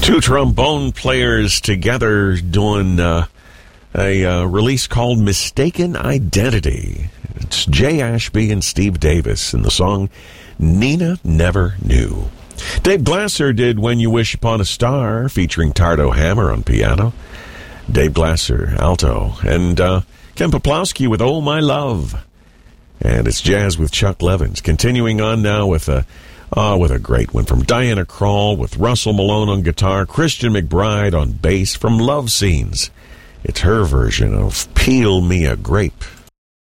Two trombone players together doing a release called Mistaken Identity. It's Jay Ashby and Steve Davis in the song Nina Never Knew. Dave Glasser did When You Wish Upon a Star, featuring Tardo Hammer on piano. Dave Glasser, alto. And Ken Poplowski with Oh My Love. And it's jazz with Chuck Levins. Continuing on now with a great one from Diana Krall with Russell Malone on guitar, Christian McBride on bass from Love Scenes. It's her version of Peel Me a Grape.